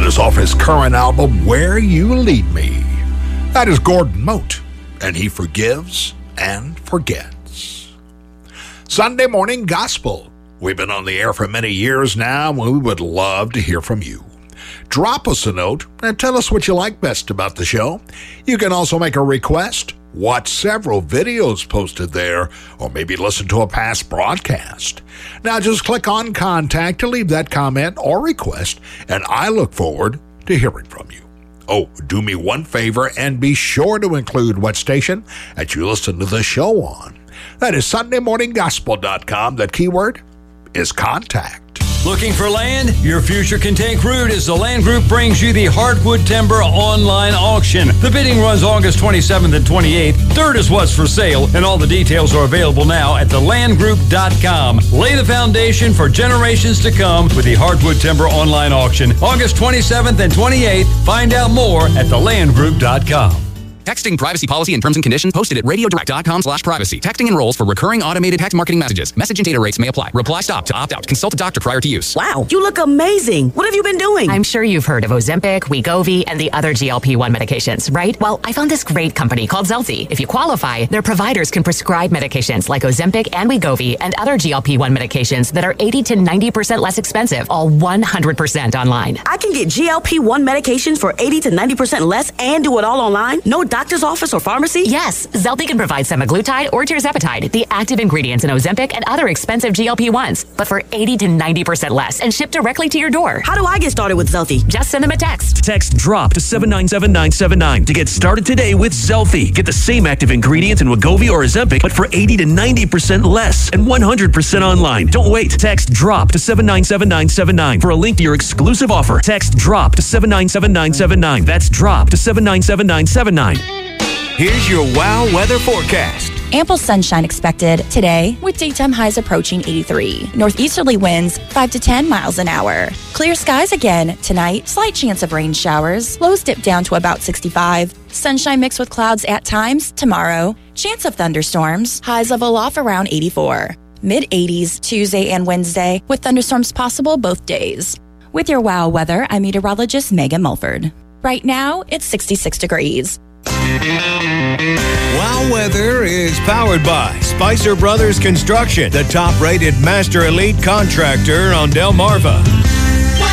is off his current album, Where You Lead Me. That is Gordon Mote, and he forgives and forgets. Sunday Morning Gospel. We've been on the air for many years now, and we would love to hear from you. Drop us a note and tell us what you like best about the show. You can also make a request, watch several videos posted there, or maybe listen to a past broadcast. Now just click on Contact to leave that comment or request, and I look forward to hearing from you. Oh, do me one favor and be sure to include what station that you listen to the show on. That is SundayMorningGospel.com. That keyword is contact. Looking for land? Your future can take root as the Land Group brings you the Hardwood Timber Online Auction. The bidding runs August 27th and 28th. Dirt is what's for sale, and all the details are available now at thelandgroup.com. Lay the foundation for generations to come with the Hardwood Timber Online Auction, August 27th and 28th. Find out more at thelandgroup.com. Texting privacy policy and terms and conditions posted at radiodirect.com/privacy. Texting enrolls for recurring automated text marketing messages. Message and data rates may apply. Reply stop to opt out. Consult a doctor prior to use. Wow, you look amazing. What have you been doing? I'm sure you've heard of Ozempic, Wegovy, and the other GLP-1 medications, right? Well, I found this great company called Zelfie. If you qualify, their providers can prescribe medications like Ozempic and Wegovy and other GLP-1 medications that are 80 to 90% less expensive, all 100% online. I can get GLP-1 medications for 80 to 90% less and do it all online? No doctor's office or pharmacy? Yes, Zelfie can provide semaglutide or tirzepatide, the active ingredients in Ozempic and other expensive GLP-1s, but for 80 to 90% less and shipped directly to your door. How do I get started with Zelfie? Just send them a text. Text DROP to 797979 to get started today with Zelfie. Get the same active ingredients in Wegovy or Ozempic, but for 80 to 90% less and 100% online. Don't wait. Text DROP to 797979 for a link to your exclusive offer. Text DROP to 797979. That's DROP to 797979. Here's your WOW weather forecast. Ample sunshine expected today with daytime highs approaching 83. Northeasterly winds 5 to 10 miles an hour. Clear skies again tonight. Slight chance of rain showers. Lows dip down to about 65. Sunshine mixed with clouds at times tomorrow. Chance of thunderstorms. Highs level off around 84. Mid-80s Tuesday and Wednesday with thunderstorms possible both days. With your WOW weather, I'm meteorologist Megan Mulford. Right now, it's 66 degrees. WOW Weather is powered by Spicer Brothers Construction, the top-rated master elite contractor on Delmarva.